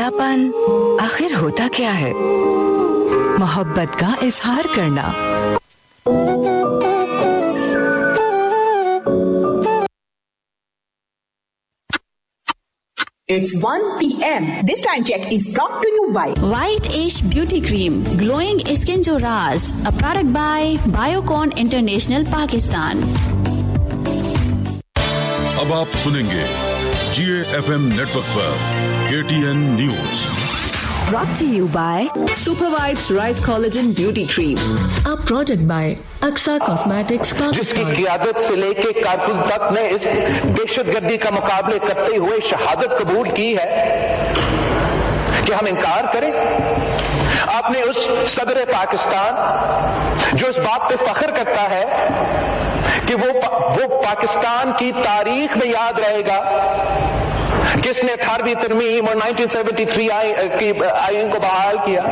اکیلاپن آخر ہوتا کیا ہے؟ محبت کا اظہار کرنا. It's 1 p.m. This time check is brought to you by White Ash Beauty Cream, Glowing Skin Jo Raaz, a product by Biocon International Pakistan. اب آپ سنیں گے GAFM network per KTN news. Brought to you by Super White Rice Collagen Beauty Cream, a product by Aqsa Cosmetics Pakistan. جس کی قیادت سے لے کے کارکن تک نے اس دہشت گردی کا مقابلے کرتے ہوئے شہادت قبول کی ہے کہ ہم انکار کریں. آپ نے اس صدر پاکستان جو اس بات پہ فخر کرتا ہے کہ وہ پاکستان کی تاریخ میں یاد رہے گا کس نے 18ویں ترمیم اور 1973 آئین کو بحال کیا.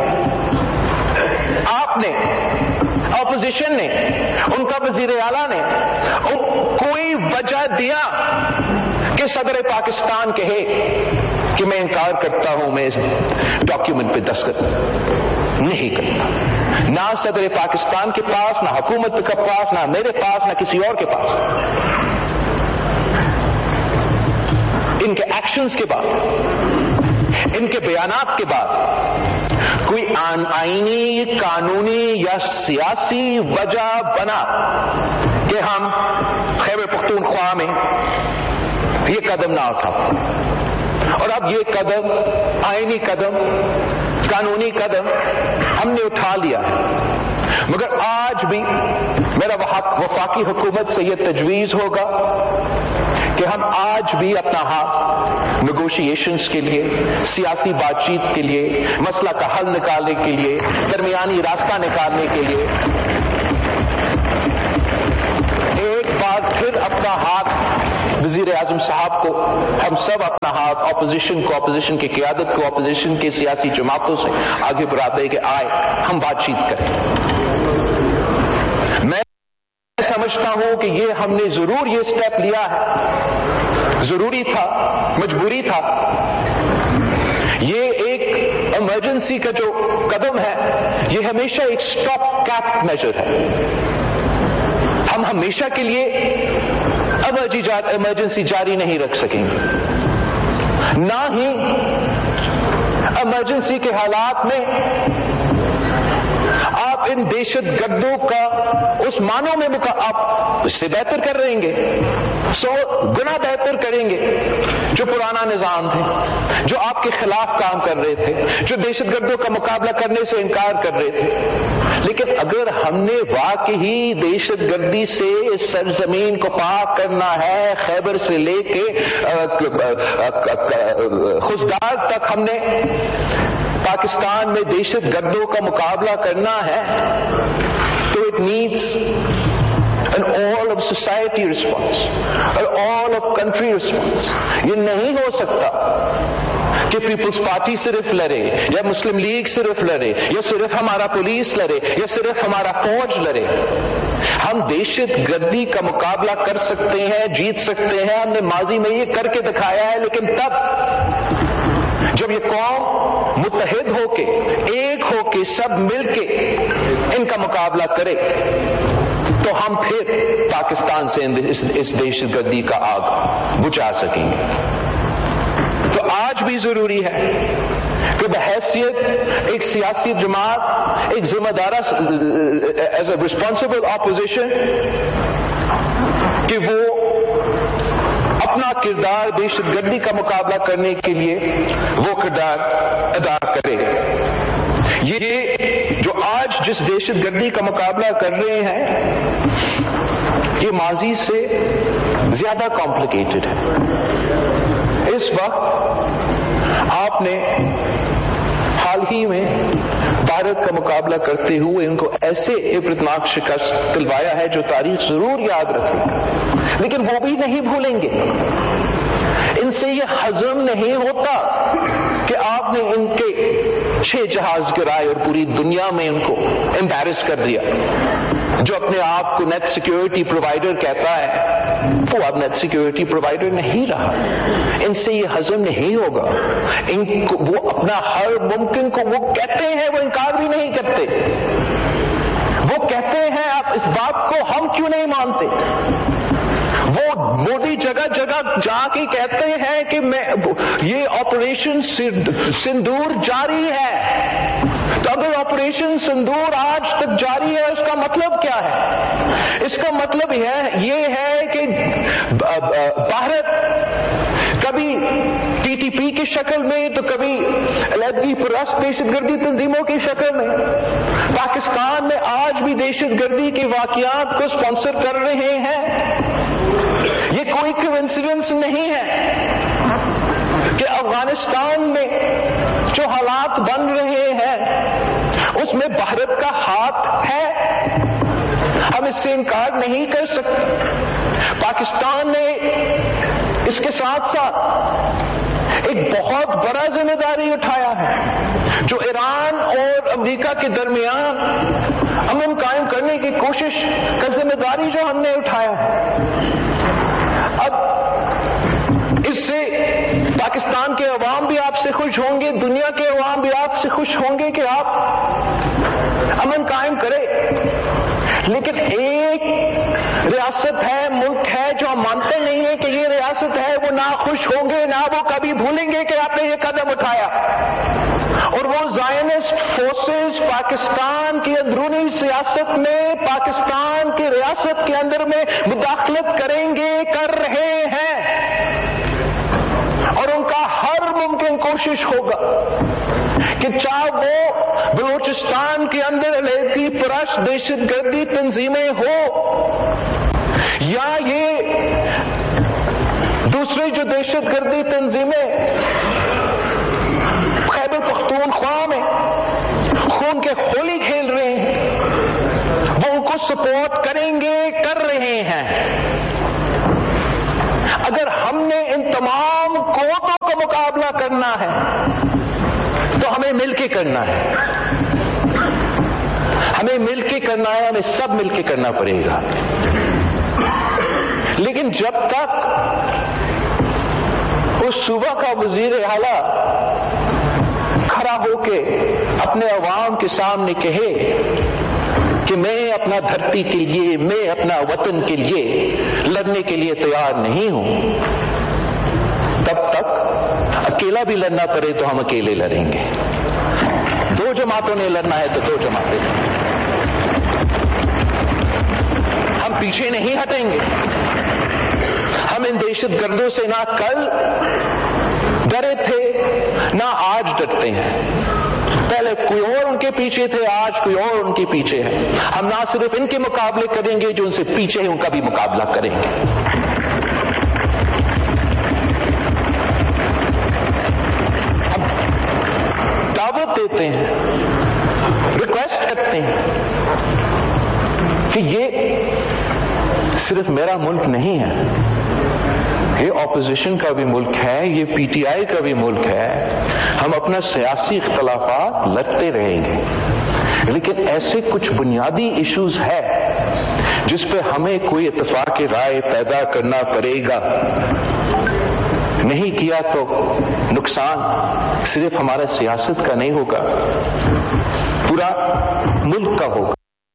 آپ نے، اپوزیشن نے، ان کا وزیر اعلیٰ نے کوئی وجہ دیا کہ صدر پاکستان کہے کہ میں انکار کرتا ہوں، میں اس ڈاکیومنٹ پہ دستخط نہیں کرتا. نہ صدر پاکستان کے پاس، نہ حکومت کے پاس، نہ میرے پاس، نہ کسی اور کے پاس. ان کے ایکشنز کے بعد، ان کے بیانات کے بعد کوئی آئینی، قانونی یا سیاسی وجہ بنا کہ ہم خیبر پختونخوا میں یہ قدم نہ اٹھاتے. اور اب یہ قدم، آئینی قدم، قانونی قدم ہم نے اٹھا لیا ہے. مگر آج بھی میرا وفاقی حکومت سے یہ تجویز ہوگا کہ ہم آج بھی اپنا ہاتھ نیگوشیشنز کے لیے، سیاسی بات چیت کے لیے، مسئلہ کا حل نکالنے کے لیے، درمیانی راستہ نکالنے کے لیے ایک بار پھر اپنا ہاتھ وزیر اعظم صاحب کو، ہم سب اپنا ہاتھ اپوزیشن کو، اپوزیشن کی قیادت کو، اپوزیشن کی سیاسی جماعتوں سے آگے بڑھا دے کہ آئے ہم بات چیت کریں. میں سمجھتا ہوں کہ یہ ہم نے ضرور یہ سٹیپ لیا ہے، ضروری تھا، مجبوری تھا. یہ ایک ایمرجنسی کا جو قدم ہے یہ ہمیشہ ایک سٹاپ کیپ میجر ہے. ہم ہمیشہ کے لیے ایمرجنسی جاری نہیں رکھ سکیں گے، نہ ہی ایمرجنسی کے حالات میں آپ ان دہشت گردوں کا اس معنوں میں آپ اس سے بہتر کر رہیں گے، 100 گنا بہتر کریں گے جو پرانا نظام تھے، جو آپ کے خلاف کام کر رہے تھے، جو دہشت گردوں کا مقابلہ کرنے سے انکار کر رہے تھے. لیکن اگر ہم نے واقعی دہشت گردی سے اس سرزمین کو پاک کرنا ہے، خیبر سے لے کے خزدار تک ہم نے پاکستان میں دہشت گردوں کا مقابلہ کرنا ہے، تو it needs an all of society response, an all of country response. یہ نہیں ہو سکتا کہ پیپلز پارٹی صرف لڑے، یا مسلم لیگ صرف لڑے، یا صرف ہمارا پولیس لڑے، یا صرف ہمارا فوج لڑے. ہم دہشت گردی کا مقابلہ کر سکتے ہیں، جیت سکتے ہیں. ہم نے ماضی میں یہ کر کے دکھایا ہے. لیکن تب جب یہ قوم متحد ہو کے، ایک ہو کے، سب مل کے ان کا مقابلہ کرے، تو ہم پھر پاکستان سے اس دہشت گردی کا آگ بجھا سکیں گے. تو آج بھی ضروری ہے کہ بحیثیت ایک سیاسی جماعت، ایک ذمہ دارہ، ایز اے ریسپانسبل اپوزیشن، کہ وہ اپنا کردار دہشت گردی کا مقابلہ کرنے کے لیے وہ کردار ادا کرے. یہ جو آج جس دہشت گردی کا مقابلہ کر رہے ہیں یہ ماضی سے زیادہ کمپلیکیٹڈ ہے. اس وقت آپ نے حال ہی میں بھارت کا مقابلہ کرتے ہوئے ان کو ایسے عبرتناک شکست دلوایا ہے جو تاریخ ضرور یاد رکھے گی، لیکن وہ بھی نہیں بھولیں گے. ان سے یہ ہضم نہیں ہوتا کہ آپ نے ان کے 6 جہاز گرائے اور پوری دنیا میں ان کو امبیرس کر دیا. جو اپنے آپ کو نیٹ سیکیورٹی پرووائڈر کہتا ہے، وہ اب نیٹ سیکیورٹی پرووائڈر نہیں رہا. ان سے یہ ہضم نہیں ہوگا. ان کو وہ اپنا ہر ممکن کو وہ کہتے ہیں، وہ انکار بھی نہیں کرتے. وہ کہتے ہیں آپ اس بات کو ہم کیوں نہیں مانتے. وہ مودی جگہ جگہ جا کے کہتے ہیں کہ یہ آپریشن سندور جاری ہے. تو اگر آپریشن سندور آج تک جاری ہے اس کا مطلب کیا ہے؟ اس کا مطلب یہ ہے کہ بھارت کبھی ٹی ٹی پی کی شکل میں تو کبھی علیحدگی پرست دہشت گردی تنظیموں کی شکل میں پاکستان میں آج بھی دہشت گردی کے واقعات کو اسپانسر کر رہے ہیں. یہ کوئی کوئنسیڈنس نہیں ہے کہ افغانستان میں جو حالات بن رہے ہیں اس میں بھارت کا ہاتھ ہے. ہم اس سے انکار نہیں کر سکتے. پاکستان نے اس کے ساتھ ساتھ ایک بہت بڑا ذمہ داری اٹھایا ہے جو ایران اور امریکہ کے درمیان امن قائم کرنے کی کوشش کا ذمہ داری جو ہم نے اٹھایا ہے. اب اس سے پاکستان کے عوام بھی آپ سے خوش ہوں گے، دنیا کے عوام بھی آپ سے خوش ہوں گے کہ آپ امن قائم کریں. لیکن ایک ریاست ہے، ملک ہے جو ہم مانتے نہیں ہیں کہ یہ ریاست ہے، وہ نہ خوش ہوں گے نہ وہ کبھی بھولیں گے کہ آپ نے یہ قدم اٹھایا. اور وہ زائنسٹ فورسز پاکستان کی اندرونی سیاست میں، پاکستان کی ریاست کے اندر میں مداخلت کریں گے، کر رہے ہیں. اور ان کا ہر ممکن کوشش ہوگا کہ چاہے وہ بلوچستان کے اندر علیحدگی پرست دہشت گردی تنظیمیں ہو یا یہ دوسری جو دہشت گردی تنظیمیں خیبر پختونخوا میں خون کے ہولی کھیل رہے ہیں، وہ ان کو سپورٹ کریں گے، کر رہے ہیں. اگر ہم نے ان تمام قوتوں کا مقابلہ کرنا ہے تو ہمیں مل کے کرنا ہے. ہمیں مل کے کرنا ہے، ہمیں سب مل کے کرنا پڑے گا. لیکن جب تک اس صوبہ کا وزیر اعلیٰ کھڑا ہو کے اپنے عوام کے سامنے کہے کہ میں اپنا دھرتی کے لیے، میں اپنا وطن کے لیے لڑنے کے لیے تیار نہیں ہوں، تب تک اکیلا بھی لڑنا پڑے تو ہم اکیلے لڑیں گے. دو جماعتوں نے لڑنا ہے تو دو جماعتیں، ہم پیچھے نہیں ہٹیں گے. ہم ان دہشت گردوں سے نہ کل ڈرے تھے نہ آج ڈرتے ہیں. پہلے کوئی اور ان کے پیچھے تھے، آج کوئی اور ان کے پیچھے ہے. ہم نہ صرف ان کے مقابلے کریں گے، جو ان سے پیچھے ہیں ان کا بھی مقابلہ کریں گے. ہم دعوت دیتے ہیں، ریکویسٹ کرتے ہیں کہ یہ صرف میرا ملک نہیں ہے، یہ اپوزیشن کا بھی ملک ہے، یہ پی ٹی آئی کا بھی ملک ہے. ہم اپنا سیاسی اختلافات لڑتے رہیں گے، لیکن ایسے کچھ بنیادی ایشوز ہے جس پہ ہمیں کوئی اتفاق رائے پیدا کرنا پڑے گا. نہیں کیا تو نقصان صرف ہمارا سیاست کا نہیں ہوگا، پورا ملک کا ہوگا.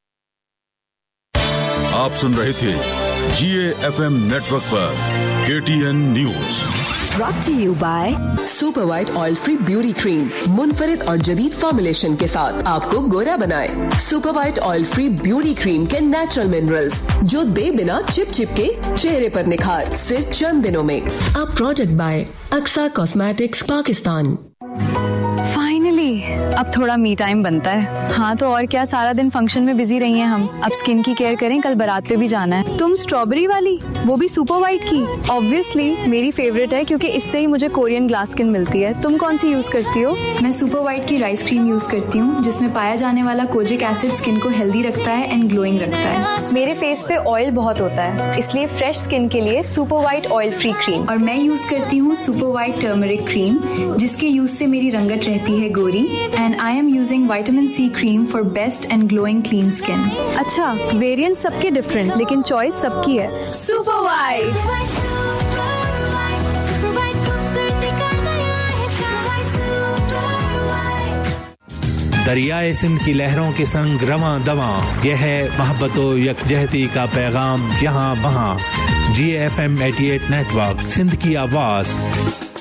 آپ سن رہے تھے جی A F M net work per KTN news. brought to you by super white oil free beauty کریم منفرد اور جدید فارمولیشن کے ساتھ آپ کو گورا بنائے. Super white oil free beauty کریم کے نیچرل منرلز جو دے بنا چپ چپ کے چہرے پر نکھار صرف چند دنوں میں. اب پروڈکٹ بائی اکسا کاسمیٹکس پاکستان. اب تھوڑا می ٹائم بنتا ہے. ہاں تو اور کیا، سارا دن فنکشن میں بزی رہی ہیں ہم. اب اسکن کی کیئر کریں، کل بارات پہ بھی جانا ہے. تم اسٹرابری والی، وہ بھی سپر وائٹ کی؟ آبویسلی میری فیوریٹ ہے کیونکہ اس سے ہی مجھے کورین گلاس اسکن ملتی ہے. تم کون سی یوز کرتی ہو؟ میں سپر وائٹ کی رائس کریم یوز کرتی ہوں جس میں پایا جانے والا کوجک ایسڈ اسکن کو ہیلدی رکھتا ہے اینڈ گلوئنگ رکھتا ہے. میرے فیس پہ آئل بہت ہوتا ہے، اس لیے فریش اسکن کے لیے سپر وائٹ آئل فری کریم. اور میں یوز کرتی ہوں سپر وائٹ ٹرمرک کریم جس کے یوز سے میری رنگت رہتی ہے گوری and I am using vitamin C cream for best and glowing clean skin. अच्छा, वेरिएंट सबके डिफरेंट लेकिन चॉइस सबकी है. Super white. दरियाए सिंध की लहरों के संग रवां दवां, यह है मोहब्बतो यकजहती का पैगाम यहाँ वहाँ. GFM 88 नेटवर्क, सिंध की आवाज़.